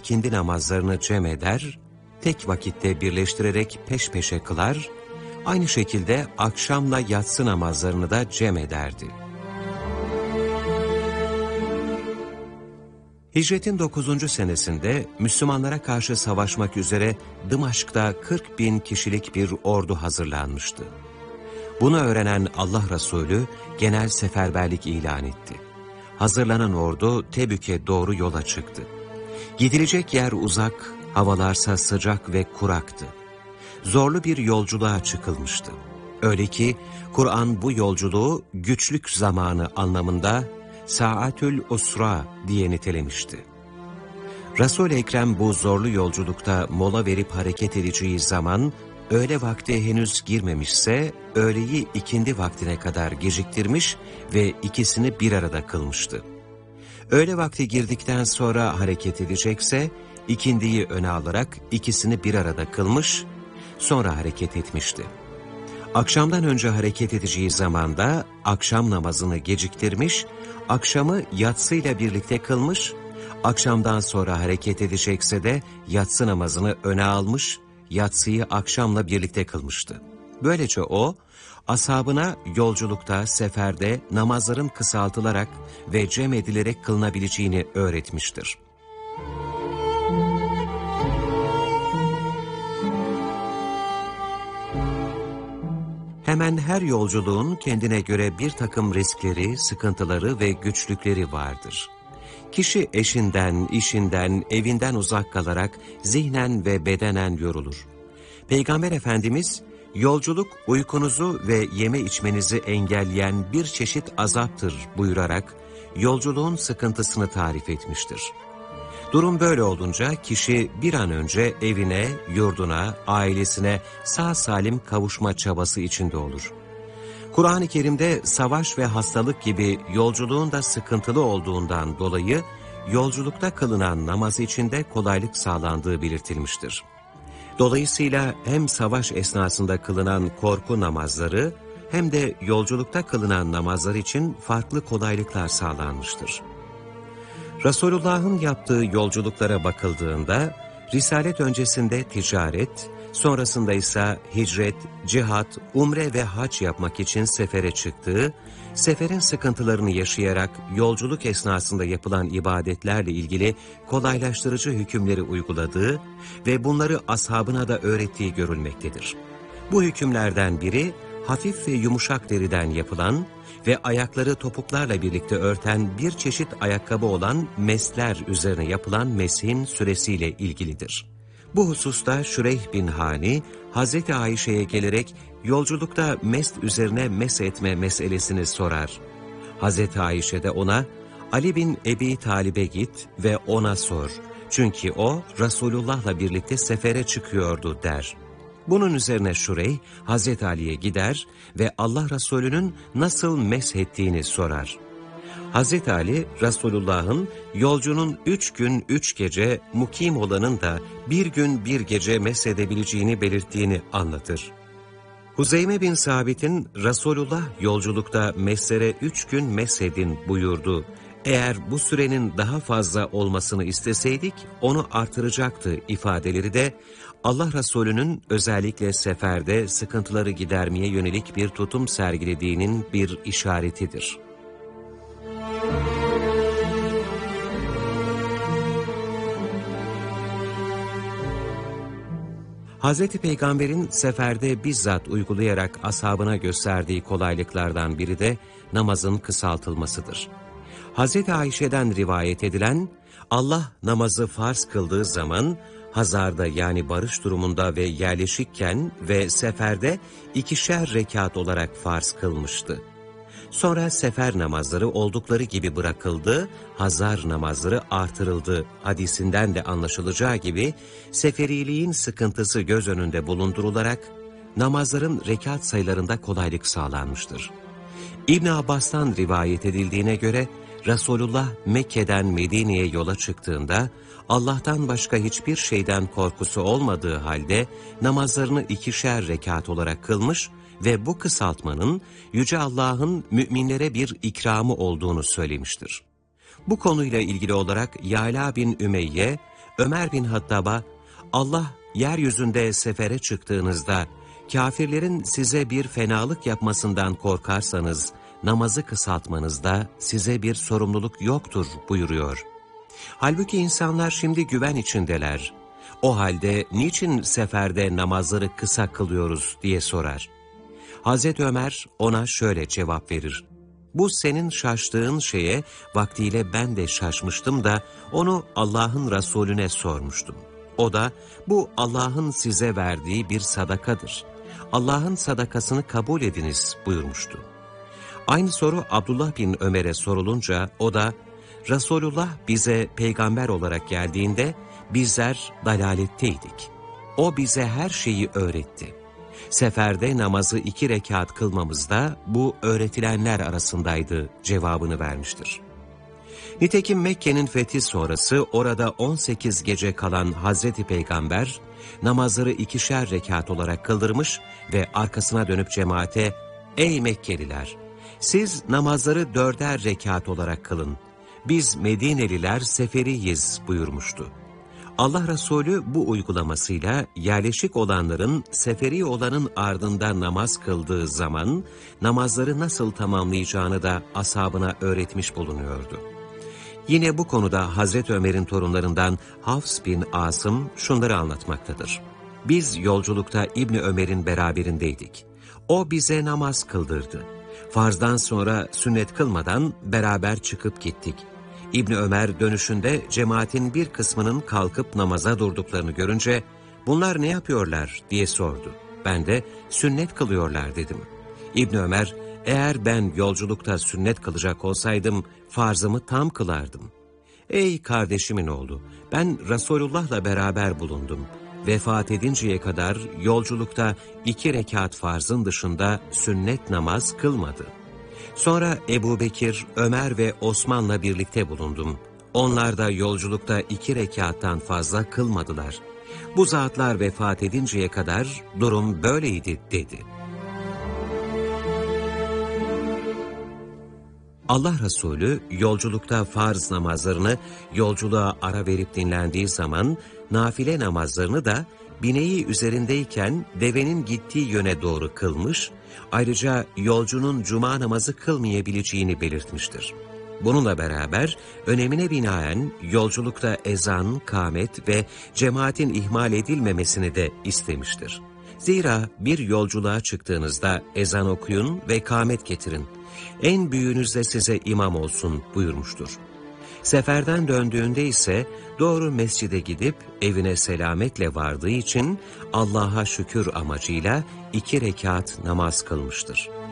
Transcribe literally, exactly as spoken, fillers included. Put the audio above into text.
ikindi namazlarını cem eder, tek vakitte birleştirerek peş peşe kılar, aynı şekilde akşamla yatsı namazlarını da cem ederdi. Hicretin dokuzuncu senesinde Müslümanlara karşı savaşmak üzere Dımaşk'ta kırk bin kişilik bir ordu hazırlanmıştı. Bunu öğrenen Allah Resulü genel seferberlik ilan etti. Hazırlanan ordu Tebük'e doğru yola çıktı. Gidilecek yer uzak, havalarsa sıcak ve kuraktı. Zorlu bir yolculuğa çıkılmıştı. Öyle ki Kur'an bu yolculuğu güçlük zamanı anlamında Saatül Usra diye nitelemişti. Resul-i Ekrem bu zorlu yolculukta mola verip hareket edeceği zaman öğle vakti henüz girmemişse öğleyi ikindi vaktine kadar geciktirmiş ve ikisini bir arada kılmıştı. Öğle vakti girdikten sonra hareket edecekse ikindiyi öne alarak ikisini bir arada kılmış, sonra hareket etmişti. Akşamdan önce hareket edeceği zamanda akşam namazını geciktirmiş, akşamı yatsıyla birlikte kılmış, akşamdan sonra hareket edecekse de yatsı namazını öne almış, yatsıyı akşamla birlikte kılmıştı. Böylece o, ashabına yolculukta, seferde namazların kısaltılarak ve cem edilerek kılınabileceğini öğretmiştir. Hemen her yolculuğun kendine göre bir takım riskleri, sıkıntıları ve güçlükleri vardır. Kişi eşinden, işinden, evinden uzak kalarak zihnen ve bedenen yorulur. Peygamber Efendimiz, yolculuk uykunuzu ve yeme içmenizi engelleyen bir çeşit azaptır buyurarak yolculuğun sıkıntısını tarif etmiştir. Durum böyle olunca kişi bir an önce evine, yurduna, ailesine sağ salim kavuşma çabası içinde olur. Kur'an-ı Kerim'de savaş ve hastalık gibi yolculuğun da sıkıntılı olduğundan dolayı yolculukta kılınan namaz içinde kolaylık sağlandığı belirtilmiştir. Dolayısıyla hem savaş esnasında kılınan korku namazları hem de yolculukta kılınan namazlar için farklı kolaylıklar sağlanmıştır. Resulullah'ın yaptığı yolculuklara bakıldığında, Risalet öncesinde ticaret, sonrasında ise hicret, cihat, umre ve hac yapmak için sefere çıktığı, seferin sıkıntılarını yaşayarak yolculuk esnasında yapılan ibadetlerle ilgili kolaylaştırıcı hükümleri uyguladığı ve bunları ashabına da öğrettiği görülmektedir. Bu hükümlerden biri, hafif ve yumuşak deriden yapılan ve ayakları topuklarla birlikte örten bir çeşit ayakkabı olan mesler üzerine yapılan meshin süresiyle ilgilidir. Bu hususta Şureyh bin Hani, Hazreti Ayşe'ye gelerek yolculukta mest üzerine mes etme meselesini sorar. Hazreti Ayşe de ona, Ali bin Ebi Talib'e git ve ona sor. Çünkü o Resulullah'la birlikte sefere çıkıyordu der. Bunun üzerine Şureyh, Hazreti Ali'ye gider ve Allah Resulü'nün nasıl meshettiğini sorar. Hazreti Ali, Resulullah'ın yolcunun üç gün üç gece, mukim olanın da bir gün bir gece meshedebileceğini belirttiğini anlatır. Huzeyme bin Sabit'in Resulullah yolculukta meslere üç gün meshedin buyurdu. Eğer bu sürenin daha fazla olmasını isteseydik onu artıracaktı ifadeleri de Allah Resulü'nün özellikle seferde sıkıntıları gidermeye yönelik bir tutum sergilediğinin bir işaretidir. Hazreti Peygamber'in seferde bizzat uygulayarak ashabına gösterdiği kolaylıklardan biri de namazın kısaltılmasıdır. Hazreti Ayşe'den rivayet edilen, Allah namazı farz kıldığı zaman, hazarda yani barış durumunda ve yerleşikken ve seferde ikişer rekat olarak farz kılmıştı. Sonra sefer namazları oldukları gibi bırakıldı, hazar namazları artırıldı hadisinden de anlaşılacağı gibi seferiliğin sıkıntısı göz önünde bulundurularak namazların rekat sayılarında kolaylık sağlanmıştır. İbn Abbas'tan rivayet edildiğine göre Resulullah Mekke'den Medine'ye yola çıktığında Allah'tan başka hiçbir şeyden korkusu olmadığı halde namazlarını ikişer rekat olarak kılmış ve bu kısaltmanın Yüce Allah'ın müminlere bir ikramı olduğunu söylemiştir. Bu konuyla ilgili olarak Yala bin Ümeyye, Ömer bin Hattab'a, Allah yeryüzünde sefere çıktığınızda, kâfirlerin size bir fenalık yapmasından korkarsanız, namazı kısaltmanızda size bir sorumluluk yoktur buyuruyor. Halbuki insanlar şimdi güven içindeler. O halde niçin seferde namazları kısa kılıyoruz diye sorar. Hazreti Ömer ona şöyle cevap verir. Bu senin şaştığın şeye vaktiyle ben de şaşmıştım da onu Allah'ın Resulüne sormuştum. O da bu Allah'ın size verdiği bir sadakadır. Allah'ın sadakasını kabul ediniz buyurmuştu. Aynı soru Abdullah bin Ömer'e sorulunca o da Resulullah bize peygamber olarak geldiğinde bizler dalaletteydik. O bize her şeyi öğretti. Seferde namazı iki rekat kılmamızda bu öğretilenler arasındaydı cevabını vermiştir. Nitekim Mekke'nin fethi sonrası orada on sekiz gece kalan Hazreti Peygamber namazları ikişer rekat olarak kıldırmış ve arkasına dönüp cemaate "Ey Mekkeliler! Siz namazları dörder rekat olarak kılın. Biz Medineliler seferiyiz" buyurmuştu. Allah Resulü bu uygulamasıyla yerleşik olanların seferi olanın ardında namaz kıldığı zaman namazları nasıl tamamlayacağını da ashabına öğretmiş bulunuyordu. Yine bu konuda Hazreti Ömer'in torunlarından Hafs bin Asım şunları anlatmaktadır. Biz yolculukta İbni Ömer'in beraberindeydik. O bize namaz kıldırdı. Farzdan sonra sünnet kılmadan beraber çıkıp gittik. İbni Ömer dönüşünde cemaatin bir kısmının kalkıp namaza durduklarını görünce "Bunlar ne yapıyorlar?" diye sordu. Ben de "Sünnet kılıyorlar" dedim. İbni Ömer, "Eğer ben yolculukta sünnet kılacak olsaydım farzımı tam kılardım." "Ey kardeşimin oğlu, ben Resulullah'la beraber bulundum. Vefat edinceye kadar yolculukta iki rekat farzın dışında sünnet namaz kılmadı. Sonra Ebu Bekir, Ömer ve Osman'la birlikte bulundum. Onlar da yolculukta iki rekattan fazla kılmadılar. Bu zatlar vefat edinceye kadar durum böyleydi" dedi. Allah Resulü yolculukta farz namazlarını yolculuğa ara verip dinlendiği zaman nafile namazlarını da bineği üzerindeyken devenin gittiği yöne doğru kılmış, ayrıca yolcunun cuma namazı kılmayabileceğini belirtmiştir. Bununla beraber önemine binaen yolculukta ezan, kâmet ve cemaatin ihmal edilmemesini de istemiştir. Zira bir yolculuğa çıktığınızda ezan okuyun ve kâmet getirin. En büyüğünüz de size imam olsun buyurmuştur. Seferden döndüğünde ise doğru mescide gidip evine selametle vardığı için Allah'a şükür amacıyla iki rekat namaz kılmıştır.